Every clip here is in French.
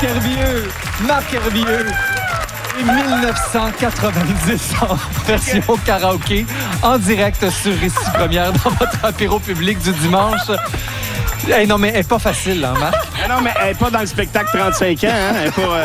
Marc Hervieux. Marc Hervieux. Et 1990 en version karaoké, en direct sur Récit Première dans votre apéro public du dimanche. Hey, non, mais elle n'est pas facile, hein, Marc? Non, mais elle n'est pas dans le spectacle 35 ans. Hein? Elle est pas...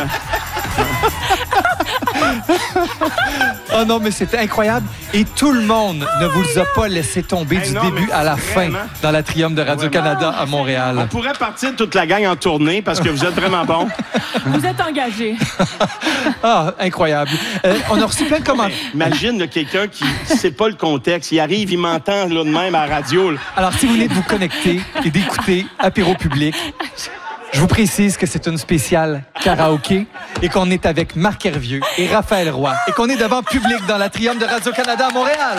Oh non, mais c'était incroyable. Et tout le monde ne vous a pas laissé tomber du début à la fin dans l'atrium de Radio-Canada à Montréal. On pourrait partir toute la gang en tournée parce que vous êtes vraiment bons. Vous êtes engagés. Ah, incroyable. On a reçu plein de commentaires. Imagine là, quelqu'un qui ne sait pas le contexte. Il arrive, il m'entend là, de même à la radio. Là. Alors, si vous venez de vous connecter et d'écouter Apéro Public, je vous précise que c'est une spéciale karaoké et qu'on est avec Marc Hervieux et Raphaël Roy et qu'on est devant public dans l'atrium de Radio-Canada à Montréal.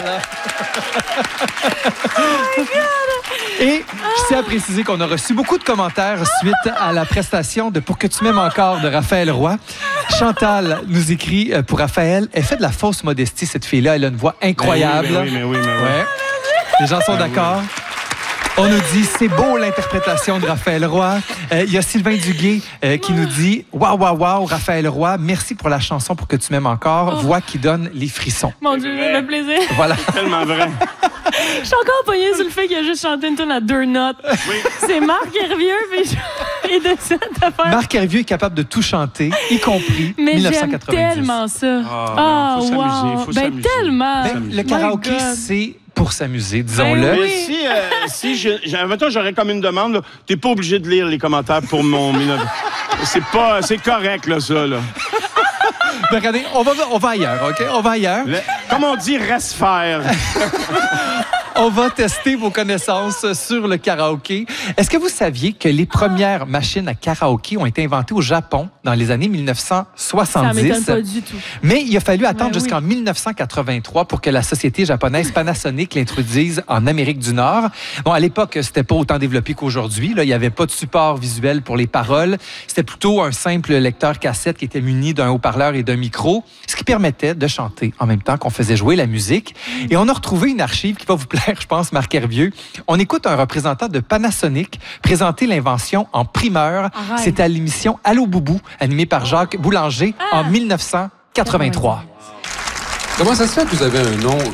Oh my God! Et je tiens à préciser qu'on a reçu beaucoup de commentaires suite à la prestation de Pour que tu m'aimes encore de Raphaël Roy. Chantal nous écrit pour Raphaël, elle fait de la fausse modestie, cette fille-là. Elle a une voix incroyable. Mais oui. Ouais. Les gens sont d'accord. On nous dit, c'est beau l'interprétation de Raphaël Roy. Il y a Sylvain Duguay qui nous dit, waouh, Raphaël Roy, merci pour la chanson Pour que tu m'aimes encore, voix qui donne les frissons. Mon Dieu, ça fait plaisir. Voilà. C'est tellement vrai. Je suis encore pognée sur le fait qu'il a juste chanté une tune à 2 notes. Oui. C'est Marc Hervieux, puis il décide de faire... Marc Hervieux est capable de tout chanter, y compris Mais 1990. j'aime tellement ça. Faut s'amuser, faut s'amuser. Tellement. Ben, le karaoké, My God. c'est pour s'amuser, disons-le. Ben Mais si j'aurais comme une demande, tu n'es pas obligé de lire les commentaires pour mon... C'est correct, là, ça, là. Ben, regardez, on va ailleurs, OK? On va ailleurs. Comme on dit, reste faire. On va tester vos connaissances sur le karaoké. Est-ce que vous saviez que les premières machines à karaoké ont été inventées au Japon dans les années 1970? Ça m'étonne pas du tout. Mais il a fallu attendre jusqu'en 1983 pour que la société japonaise Panasonic l'introduise en Amérique du Nord. Bon, à l'époque, c'était pas autant développé qu'aujourd'hui. Là, il n'y avait pas de support visuel pour les paroles. C'était plutôt un simple lecteur cassette qui était muni d'un haut-parleur et d'un micro, ce qui permettait de chanter en même temps qu'on faisait jouer la musique. Et on a retrouvé une archive qui va vous plaire, je pense, Marc Hervieux. On écoute un représentant de Panasonic présenter l'invention en primeur. C'était à l'émission Allô Boubou, animée par Jacques Boulanger en 1983. Comment ça se fait que vous avez un nom